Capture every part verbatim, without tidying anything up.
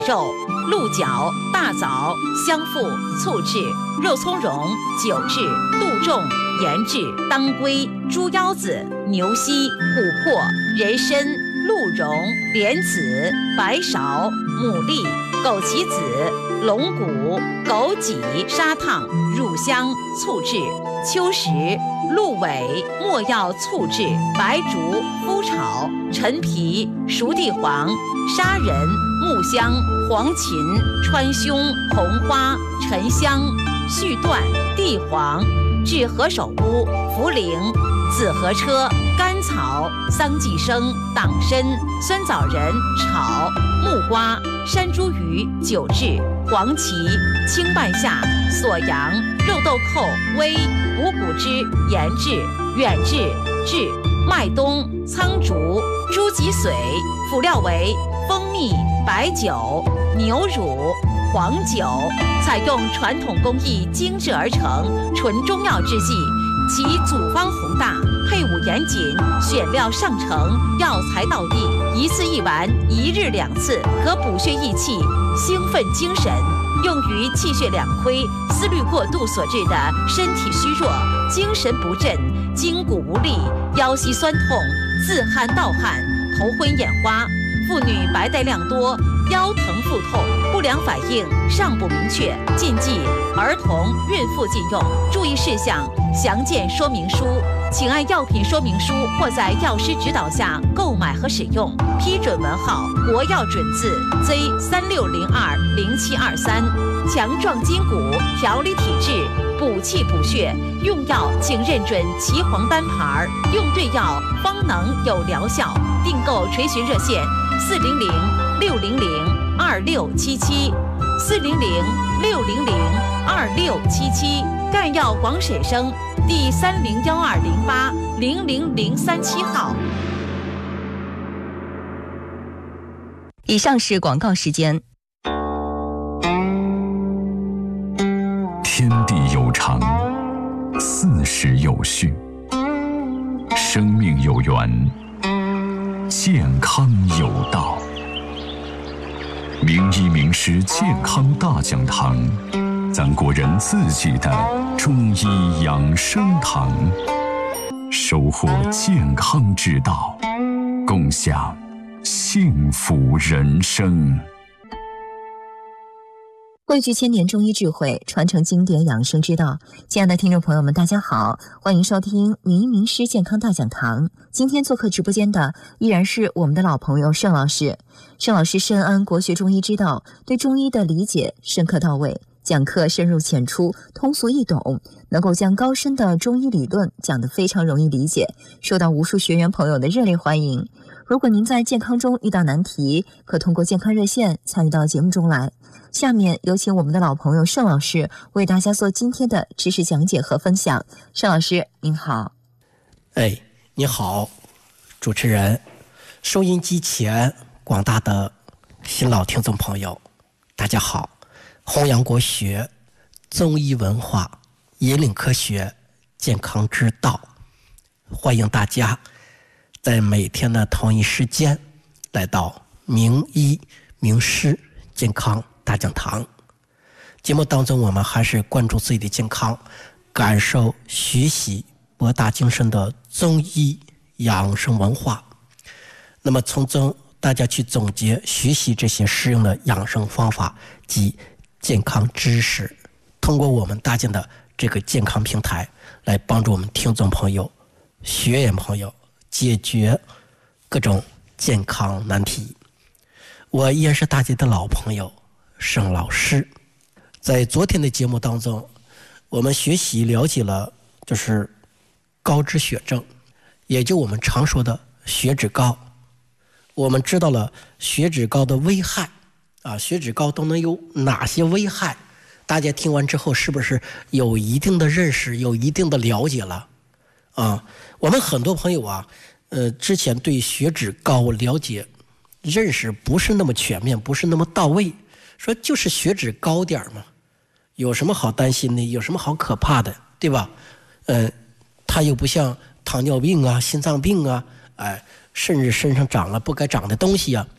肉、鹿角、大枣、香附、醋制、肉苁蓉、酒制、杜仲、盐制、当归、猪腰子、牛膝、琥珀、人参、鹿茸、莲子、白芍、牡蛎、枸杞子、龙骨、枸杞、砂糖、乳香、醋制、秋实、鹿尾、没药醋制、白术、麸炒、陈皮、熟地黄、砂仁、木香、黄芩、川芎、红花、沉香、续断、地黄、制何首乌、茯苓、紫河车、甘草、桑寄生、党参、酸枣仁炒、木瓜、山茱萸酒制、黄芪、青半夏、锁阳、肉豆蔻、煨、五谷汁盐制、远制制、麦冬、苍竹、猪脊髓，辅料为蜂蜜、白酒、牛乳、黄酒，采用传统工艺精制而成，纯中药制剂，其组方宏大，配伍严谨，选料上乘，药材到地，一次一丸，一日两次，可补血益气、兴奋精神，用于气血两亏、思虑过度所致的身体虚弱、精神不振、筋骨无力、腰膝酸痛、自汗盗汗、头昏眼花。妇女白带量多、腰疼腹痛、不良反应尚不明确，禁忌儿童、孕妇禁用。注意事项详见说明书，请按药品说明书或在药师指导下购买和使用。批准文号：国药准字 Z 三六零二零七二三。强壮筋骨，调理体质，补气补血。用药请认准岐黄单牌，用对药方能有疗效。订购垂询热线：四零零六零零二六七七，四零零六零零二六七七。赣药广审生第三零幺二零八零零零三七号。 以上是广告时间。 天地有常，四时有序，生命有源，健康有道。名医名师健康大讲堂，咱国人自己的中医养生堂，收获健康之道，共享幸福人生。 汇聚千年中医智慧，传承经典养生之道。亲爱的听众朋友们，大家好，欢迎收听名医名师健康大讲堂。今天做客直播间的依然是我们的老朋友盛老师。盛老师深谙国学中医之道，对中医的理解深刻到位，讲课深入浅出，通俗易懂，能够将高深的中医理论讲得非常容易理解，受到无数学员朋友的热烈欢迎。如果您在健康中遇到难题，可通过健康热线参与到节目中来。下面有请我们的老朋友盛老师为大家做今天的知识讲解和分享。盛老师您好。 哎，你好，主持人，收音机前广大的新老听众朋友，大家好。弘扬国学、中医文化，引领科学健康之道，欢迎大家在每天的同一时间来到名医名师健康大讲堂。节目当中，我们还是关注自己的健康，感受学习博大精深的中医养生文化，那么从中大家去总结学习这些实用的养生方法及健康知识，通过我们搭建的这个健康平台来帮助我们听众朋友、学员朋友解决各种健康难题。我依然是大家的老朋友盛老师。在昨天的节目当中，我们学习了解了就是高脂血症，也就我们常说的血脂高。我们知道了血脂高的危害啊，血脂高都能有哪些危害？大家听完之后是不是有一定的认识，有一定的了解了啊？我们很多朋友啊，呃，之前对血脂高了解认识不是那么全面，不是那么到位，说就是血脂高点嘛，有什么好担心的？有什么好可怕的？对吧？呃，它又不像糖尿病啊、心脏病啊，哎、呃，甚至身上长了不该长的东西啊。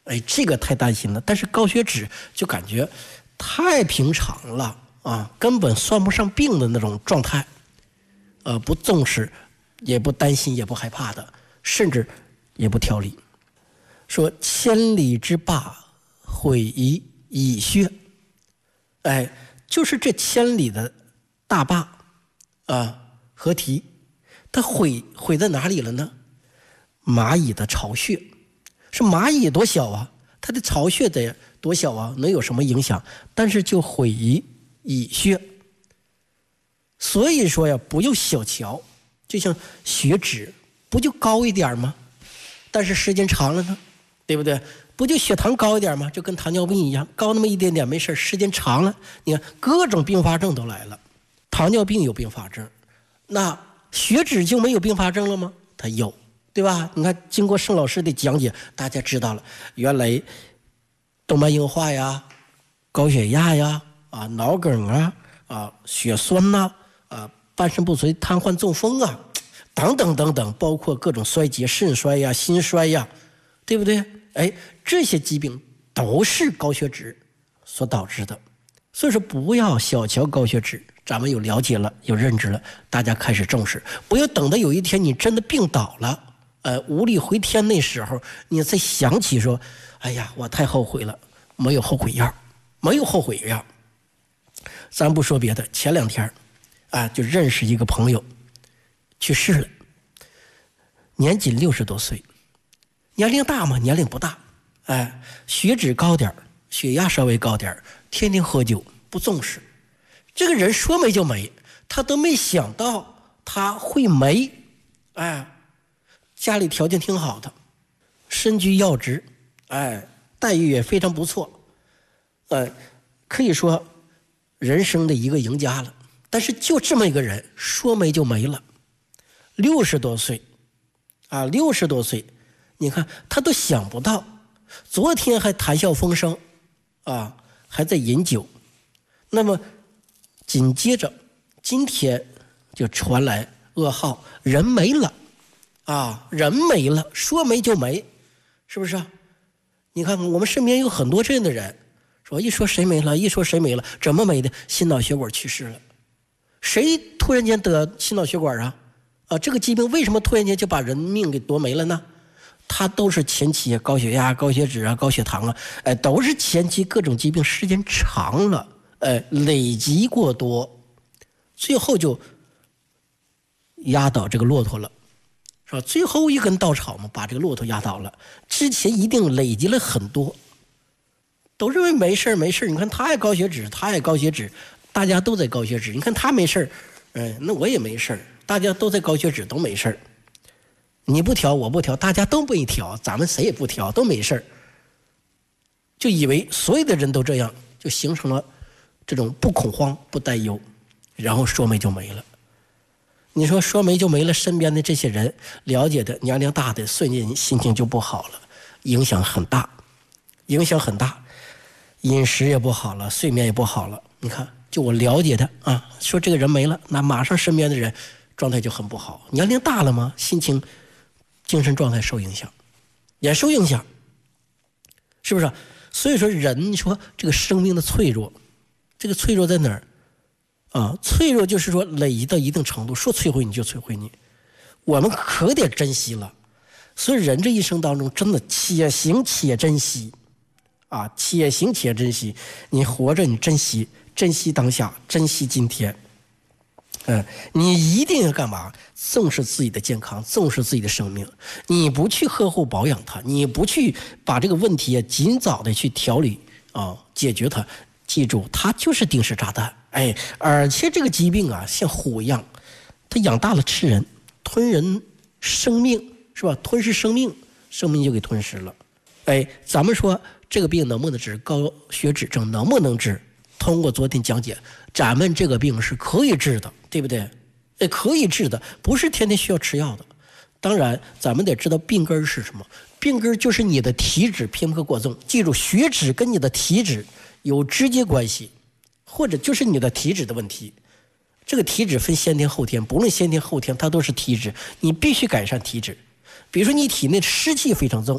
哎，这个太担心了。但是高血脂就感觉太平常了啊，根本算不上病的那种状态，呃，不重视，也不担心，也不害怕的，甚至也不挑理。说千里之坝，毁于蚁穴。哎，就是这千里的大坝啊，河堤，它毁毁在哪里了呢？蚂蚁的巢穴。是蚂蚁多小啊，它的巢穴得多小啊，能有什么影响？但是就毁于蚁穴。所以说呀，不要小瞧，就像血脂不就高一点吗？但是时间长了呢，对不对？不就血糖高一点吗？就跟糖尿病一样，高那么一点点没事，时间长了，你看各种并发症都来了。糖尿病有并发症，那血脂就没有并发症了吗？它有，对吧？你看经过盛老师的讲解，大家知道了，原来动脉硬化呀、高血压呀、啊脑梗啊、啊血栓呐、啊、啊半身不遂、瘫痪、中风啊等等等等，包括各种衰竭、肾衰呀、心衰呀，对不对？哎，这些疾病都是高血脂所导致的。所以说不要小瞧高血脂，咱们有了解了，有认知了，大家开始重视，不要等到有一天你真的病倒了，呃，无力回天那时候，你再想起说，哎呀，我太后悔了，没有后悔药，没有后悔药。咱不说别的，前两天啊，就认识一个朋友，去世了，年仅六十多岁，年龄大吗？年龄不大，哎，血脂高点，血压稍微高点，天天喝酒，不重视。这个人说没就没，他都没想到他会没，哎，家里条件挺好的，身居要职，哎，待遇也非常不错，呃，可以说人生的一个赢家了。但是就这么一个人，说没就没了，六十多岁，啊，六十多岁，你看他都想不到，昨天还谈笑风生，啊，还在饮酒，那么紧接着今天就传来噩耗，人没了，啊，人没了，说没就没，是不是啊？你看看我们身边有很多这样的人，说一说谁没了，一说谁没了，怎么没的？心脑血管去世了。谁突然间得心脑血管啊？啊，这个疾病为什么突然间就把人命给夺没了呢？它都是前期高血压、高血脂啊、高血糖啊，哎，都是前期各种疾病时间长了，哎，累积过多，最后就压倒这个骆驼了，是吧？最后一根稻草嘛，把这个骆驼压倒了。之前一定累积了很多，都认为没事没事。你看他也高血脂，他也高血脂。大家都在高血脂，你看他没事儿，嗯，那我也没事儿，大家都在高血脂，都没事儿。你不调，我不调，大家都不调，咱们谁也不调，都没事儿。就以为所有的人都这样，就形成了这种不恐慌、不担忧，然后说没就没了。你说说没就没了，身边的这些人了解的年龄大的，瞬间心情就不好了，影响很大，影响很大，饮食也不好了，睡眠也不好了。你看。就我了解的啊，说这个人没了，那马上身边的人状态就很不好，年龄大了吗？心情、精神状态受影响，也受影响，是不是？所以说人，你说这个生命的脆弱，这个脆弱在哪儿啊？脆弱就是说累积到一定程度，说摧毁你就摧毁你，我们可得珍惜了。所以人这一生当中，真的且行且珍惜啊，且行且珍惜，你活着你珍惜。珍惜当下，珍惜今天，嗯，你一定要干嘛？重视自己的健康，重视自己的生命。你不去呵护保养它，你不去把这个问题尽早的去调理啊，解决它。记住，它就是定时炸弹。哎，而且这个疾病啊，像虎一样，它养大了吃人，吞人生命，是吧？吞噬生命，生命就给吞噬了。哎，咱们说这个病能不能治？高血脂症能不能治？通过昨天讲解，咱们这个病是可以治的，对不对？哎，可以治的，不是天天需要吃药的。当然，咱们得知道病根是什么，病根就是你的体脂偏颇过重。记住，血脂跟你的体脂有直接关系，或者就是你的体脂的问题。这个体脂分先天后天，不论先天后天，它都是体脂，你必须改善体脂。比如说你体内湿气非常重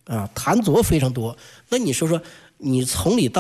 啊，谈作非常多。那你说说，你从里到